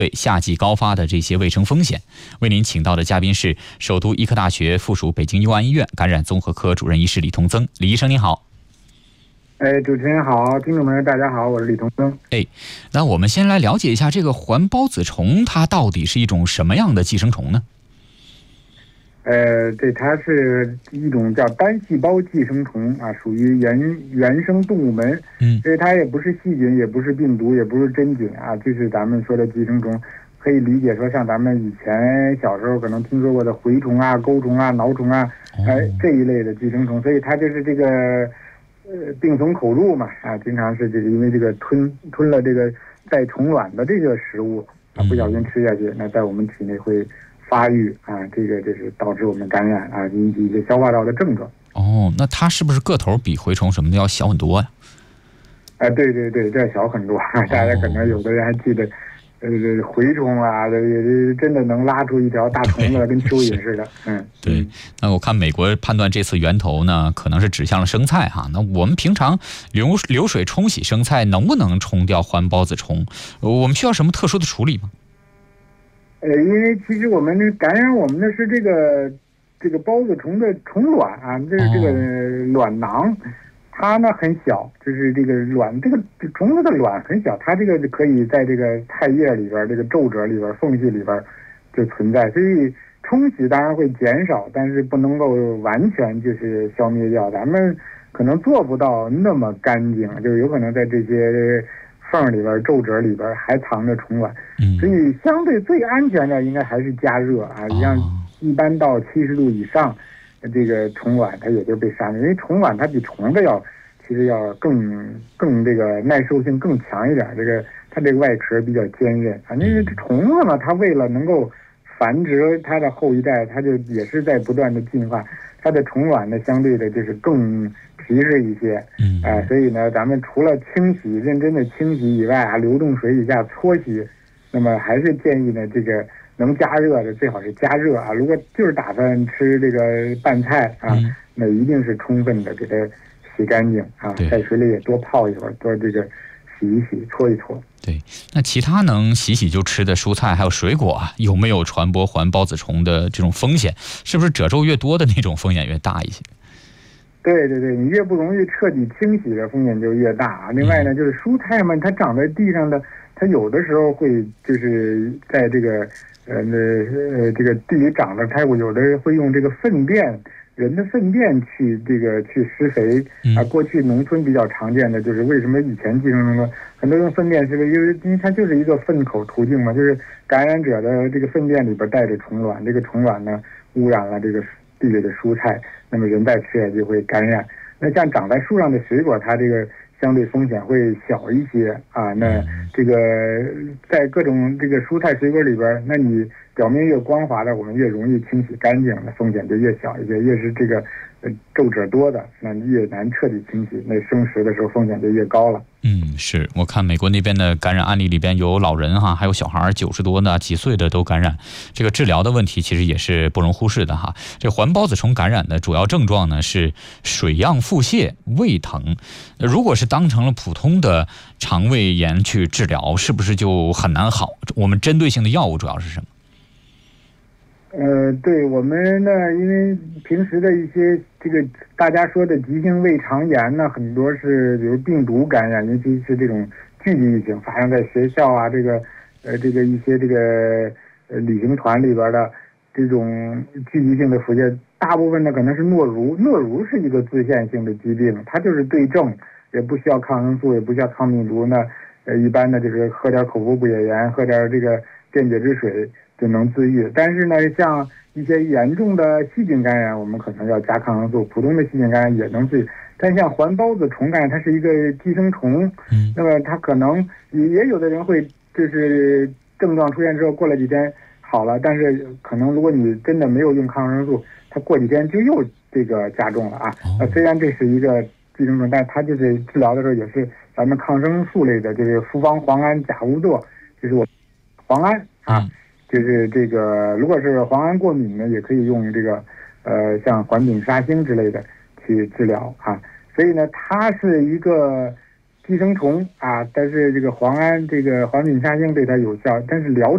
对夏季高发的这些卫生风险。为您请到的嘉宾是首都医科大学附属北京佑安医院感染综合科主任医师李同增。李医生您好。 主持人好，听众朋友大家好，我是李同增。 那我们先来了解一下这个环孢子虫，它到底是一种什么样的寄生虫呢？ 它是一种叫单细胞寄生虫啊，属于原生动物门。所以它也不是细菌，也不是病毒，也不是真菌啊，就是咱们说的寄生虫。可以理解说，像咱们以前小时候可能听说过的蛔虫啊、钩虫啊、挠虫啊，这一类的寄生虫。所以它就是这个病从口入嘛啊，经常是这个因为这个吞了这个带虫卵的这个食物啊，不小心吃下去，那在我们体内会发育啊，这个就是导致我们感染啊，引起一些消化道的症状。 那它是不是个头比蛔虫什么的要小很多呀？ 对，这小很多。大家可能有的人还记得，蛔虫啊，真的能拉出一条大虫子跟蚯蚓似的。 对。那我看美国判断这次源头呢，可能是指向了生菜哈。那我们平常流水冲洗生菜，能不能冲掉环孢子虫？我们需要什么特殊的处理吗？ 因为其实我们感染我们的是这个孢子虫的虫卵啊，这是这个卵囊，它呢很小，就是这个这个虫子的卵很小，它这个可以在这个菜叶里边、这个皱褶里边、缝隙里边就存在，所以冲洗当然会减少，但是不能够完全就是消灭掉，咱们可能做不到那么干净，就有可能在这些缝里边、皱褶里边还藏着虫卵，所以相对最安全的应该还是加热啊，像一般到70度以上，这个虫卵它也就被杀灭，因为虫卵它比虫子其实要更这个耐受性更强一点，它这个外壳比较坚韧啊，因为这虫子呢，它为了能够繁殖它的后一代，它就也是在不断的进化，它的虫卵呢相对的就是更皮实一些，所以呢，咱们除了认真的清洗以外啊，流动水以下搓洗，那么还是建议呢，这个能加热的最好是加热啊。如果就是打算吃这个拌菜啊，那一定是充分的给它洗干净啊，在水里也多泡一会儿，多这个洗一洗、搓一搓。 对，那其他能洗就吃的蔬菜还有水果啊，有没有传播环孢子虫的这种风险？是不是褶皱越多的那种风险越大一些？ 对，你越不容易彻底清洗的风险就越大啊。另外呢，就是蔬菜嘛，它长在地上的，它有的时候会就是在这个这个地里长的，它有的会用这个人的粪便去施肥啊。过去农村比较常见的就是为什么以前寄生虫很多用粪便施肥，因为它就是一个粪口途径嘛，就是感染者的这个粪便里边带着虫卵，这个虫卵呢污染了这个地里的蔬菜，那么人再吃也就会感染。那像长在树上的水果，它这个相对风险会小一些啊。那这个在各种这个蔬菜水果里边，那你表面越光滑的，我们越容易清洗干净，那风险就越小一些。越是这个皱褶多的，那越难彻底清洗，那生食的时候风险就越高了。 是我看美国那边的感染案例里边有老人哈，还有小孩90多的、几岁的都感染，这个治疗的问题其实也是不容忽视的哈。这环孢子虫感染的主要症状呢是水样腹泻、胃疼。如果是当成了普通的肠胃炎去治疗，是不是就很难好？我们针对性的药物主要是什么？ 对我们呢，因为平时的一些这个大家说的急性胃肠炎呢，很多是比如病毒感染，尤其是这种聚集性发生在学校啊，这个一些这个旅行团里边的这种聚集性的腹泻，大部分呢可能是诺如是一个自限性的疾病，它就是对症，也不需要抗生素，也不需要抗病毒呢，一般呢就是喝点口服补液盐，喝点这个电解质水就能自愈。但是呢，像一些严重的细菌感染，我们可能要加抗生素，普通的细菌感染也能自愈。但像环孢子虫感染，它是一个寄生虫，那么它可能也有的人会就是症状出现之后过了几天好了，但是可能如果你真的没有用抗生素，它过几天就又这个加重了啊。虽然这是一个寄生虫，但它就是治疗的时候也是咱们抗生素类的，就是复方磺胺甲乌唑，就是我磺胺啊，就是这个如果是磺胺过敏呢，也可以用这个像环丙沙星之类的去治疗啊。所以呢，它是一个寄生虫啊，但是这个磺胺这个环丙沙星对它有效，但是疗